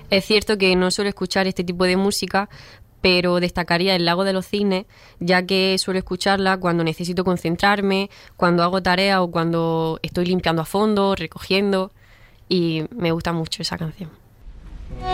Es cierto que no suelo escuchar este tipo de música, pero destacaría El Lago de los Cisnes, ya que suelo escucharla cuando necesito concentrarme, cuando hago tareas o cuando estoy limpiando a fondo, recogiendo, y me gusta mucho esa canción.